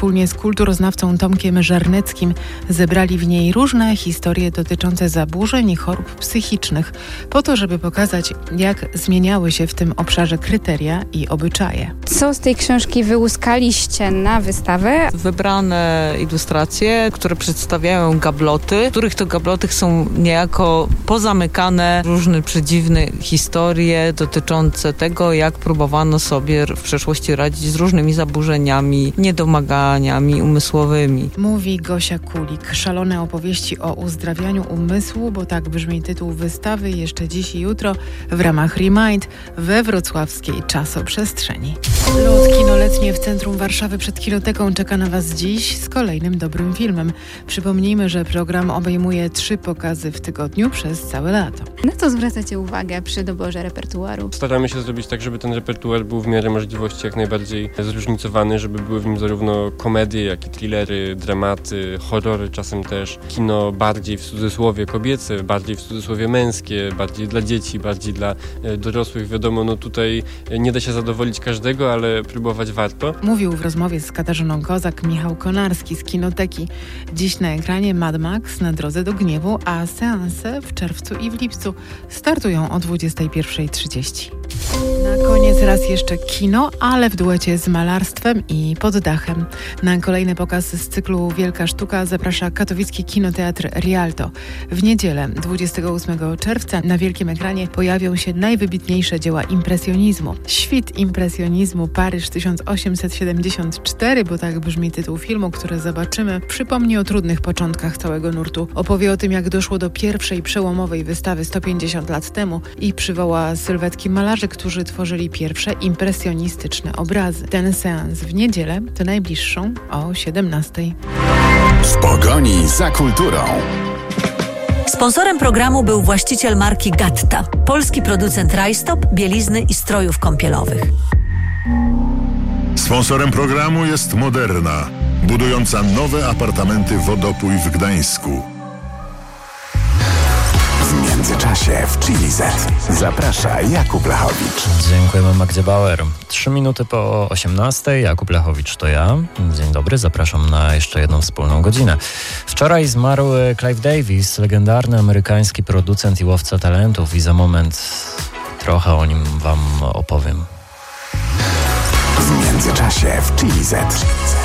wspólnie z kulturoznawcą Tomkiem Żarneckim zebrali w niej różne historie dotyczące zaburzeń i chorób psychicznych, po to, żeby pokazać, jak zmieniały się w tym obszarze kryteria i obyczaje. Co z tej książki wyłuskaliście na wystawę? Wybrane ilustracje, które przedstawiają gabloty, w których to gabloty są niejako pozamykane różne przedziwne historie dotyczące tego, jak próbowano sobie w przeszłości radzić z różnymi zaburzeniami, niedomaganiami umysłowymi. Mówi Gosia Kulik. Szalone opowieści o uzdrawianiu umysłu, bo tak brzmi tytuł wystawy, jeszcze dziś i jutro w ramach Remind we wrocławskiej czasoprzestrzeni. Lot kinoletnie w centrum Warszawy przed Kinoteką czeka na Was dziś z kolejnym dobrym filmem. Przypomnijmy, że program obejmuje 3 pokazy w tygodniu przez całe lato. Na co zwracacie uwagę przy doborze repertuaru? Staramy się zrobić tak, żeby ten repertuar był w miarę możliwości jak najbardziej zróżnicowany, żeby były w nim zarówno komedie, jak i thrillery, dramaty, horrory czasem też. Kino bardziej w cudzysłowie kobiece, bardziej w cudzysłowie męskie, bardziej dla dzieci, bardziej dla dorosłych. Wiadomo, no tutaj nie da się zadowolić każdego, ale próbować warto. Mówił w rozmowie z Katarzyną Kozak Michał Konarski z Kinoteki. Dziś na ekranie Mad Max na drodze do gniewu, a seanse w czerwcu i w lipcu startują o 21:30. Na koniec raz jeszcze kino, ale w duecie z malarstwem i pod dachem. Na kolejny pokaz z cyklu Wielka Sztuka zaprasza katowicki kinoteatr Rialto. W niedzielę 28 czerwca na wielkim ekranie pojawią się najwybitniejsze dzieła impresjonizmu. Świt impresjonizmu Paryż 1874, bo tak brzmi tytuł filmu, który zobaczymy, przypomni o trudnych początkach całego nurtu. Opowie o tym, jak doszło do pierwszej przełomowej wystawy 150 lat temu i przywoła sylwetki malarzy, którzy tworzyli pierwsze impresjonistyczne obrazy. Ten seans w niedzielę to najbliższą o 17:00. W pogoni za kulturą. Sponsorem programu był właściciel marki Gatta, polski producent rajstop, bielizny i strojów kąpielowych. Sponsorem programu jest Moderna, budująca nowe apartamenty Wodopój w Gdańsku. W międzyczasie w Chili Z zaprasza Jakub Lechowicz. Dziękujemy Magdzie Bauer. 3 minuty po 18:00. Jakub Lechowicz to ja. Dzień dobry, zapraszam na jeszcze jedną wspólną godzinę. Wczoraj zmarł Clive Davis, legendarny amerykański producent i łowca talentów, i za moment trochę o nim wam opowiem. W międzyczasie w Chili Z.